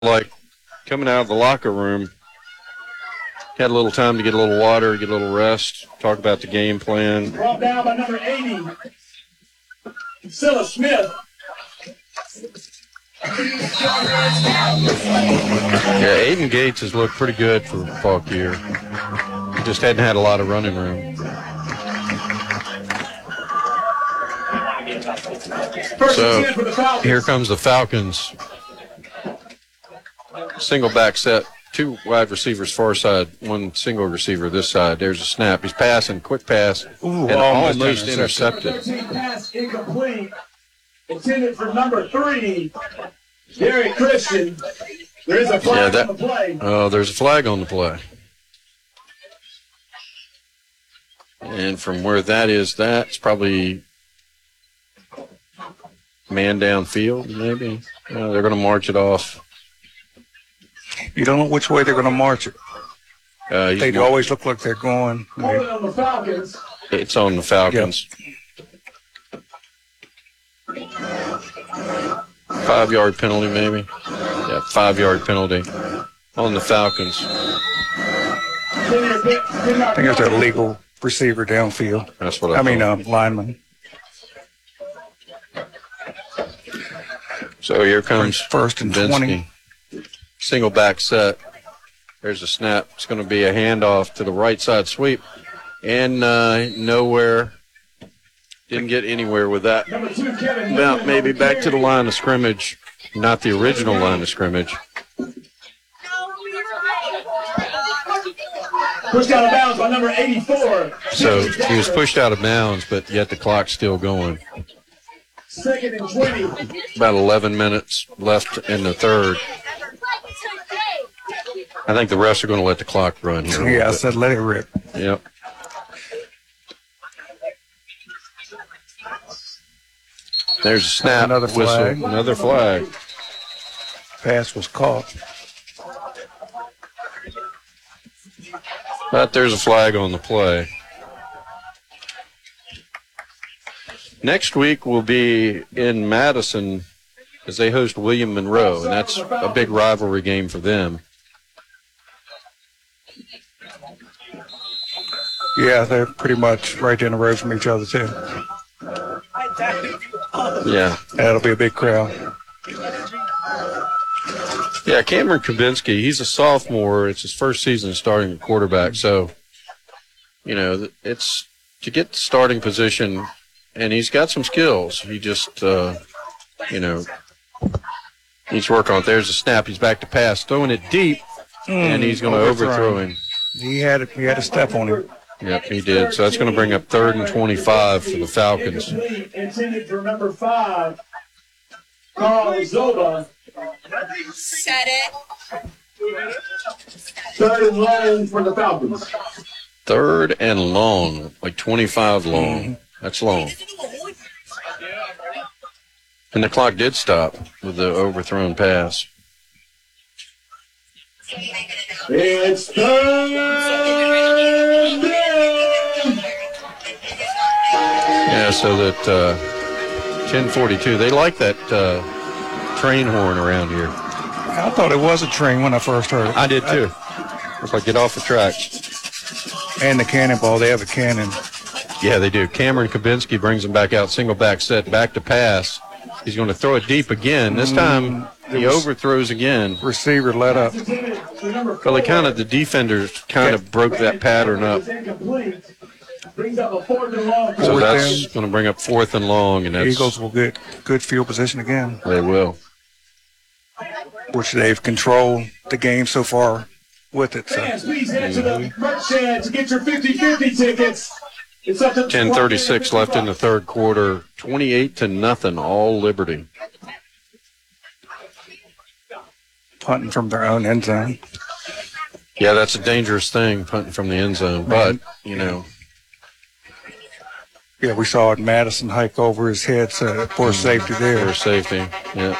like coming out of the locker room, had a little time to get a little water, get a little rest, talk about the game plan. Brought down by number 80, Silas Smith. Yeah, Aiden Gates has looked pretty good for Fauquier. He just hadn't had a lot of running room. So here comes the Falcons. Single back set, two wide receivers far side, one single receiver this side. There's a snap. He's passing, quick pass, and almost intercepted. 13 pass incomplete. Intended for number 3, Derek Christian. There is a flag on the play. Oh, there's a flag on the play. And from where that is, that's probably man downfield, maybe. They're going to march it off. You don't know which way they're going to march it. They always look like they're going. Hold it on the Falcons. It's on the Falcons. Yep. 5-yard penalty, maybe. Yeah, 5-yard penalty on the Falcons. I think it's a legal receiver downfield. That's what I mean, lineman. So here comes first and 20. Single back set. There's a snap. It's going to be a handoff to the right side sweep. And nowhere. Didn't get anywhere with that. About maybe back to the line of scrimmage. Not the original line of scrimmage. Pushed out of bounds by number 84. So he was pushed out of bounds, but yet the clock's still going. 2nd and 20. About 11 minutes left in the third. I think the refs are going to let the clock run here. Yeah, I said let it rip. Yep. There's a snap. Another flag. Whistle. Another flag. Pass was caught. But there's a flag on the play. Next week will be in Madison as they host William Monroe, and that's a big rivalry game for them. Yeah, they're pretty much right down the road from each other, too. Yeah. That'll be a big crowd. Yeah, Cameron Kabinski, he's a sophomore. It's his first season starting at quarterback. So, it's to get the starting position, and he's got some skills. He just, needs to work on it. There's a snap. He's back to pass, throwing it deep, and he's going to overthrow him. He had a step on him. Yep, he did. So that's going to bring up 3rd and 25 for the Falcons. Intended for number 5, Carl Zoba. Set it. 3rd and long for the Falcons. 3rd and long, like 25 long. That's long. And the clock did stop with the overthrown pass. It's 3rd down. Yeah, so that 10:42, they like that train horn around here. I thought it was a train when I first heard it. I did too. It's like get off the tracks. And the cannonball, they have a cannon. Yeah, they do. Cameron Kabinski brings him back out, single back set, back to pass. He's going to throw it deep again. This time he overthrows again. Receiver let up. Well, the defenders kind of broke that pattern up. So that's going to bring up 4th and long. And that's, Eagles will get good field position again. They will. Which they've controlled the game so far with it. So. Fans, please head to the merch stand to get your 50-50 tickets. It's up to 10:36 left in the third quarter. 28-0, all Liberty. Punting from their own end zone. Yeah, that's a dangerous thing, punting from the end zone. But, Yeah, we saw it. Madison hike over his head for safety there. For safety, yeah.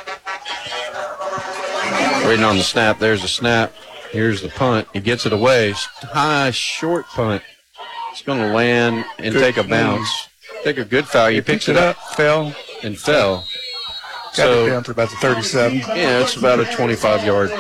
Waiting on the snap. There's a snap. Here's the punt. He gets it away. High, short punt. It's going to land and take a bounce. Take a good foul. He picks it up. Fell. And fell. Got it down to about the 37. Yeah, it's about a 25-yard